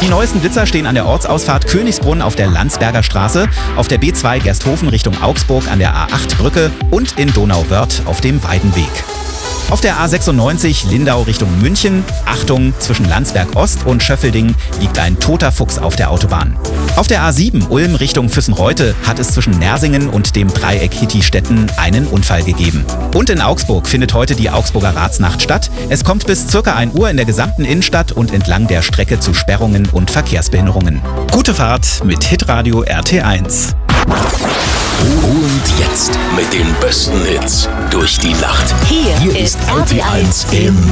Die neuesten Blitzer stehen an der Ortsausfahrt Königsbrunn auf der Landsberger Straße, auf der B2 Gersthofen Richtung Augsburg an der A8 Brücke und in Donauwörth auf dem Weidenweg. Auf der A96 Lindau Richtung München, Achtung, zwischen Landsberg Ost und Schöffelding liegt ein toter Fuchs auf der Autobahn. Auf der A7 Ulm Richtung Füssenreute hat es zwischen Nersingen und dem Dreieck Hitti-Stetten einen Unfall gegeben. Und in Augsburg findet heute die Augsburger Ratsnacht statt. Es kommt bis ca. 1 Uhr in der gesamten Innenstadt und entlang der Strecke zu Sperrungen und Verkehrsbehinderungen. Gute Fahrt mit Hitradio RT1. Und jetzt mit den besten Hits durch die Nacht. Hier ist RT1 im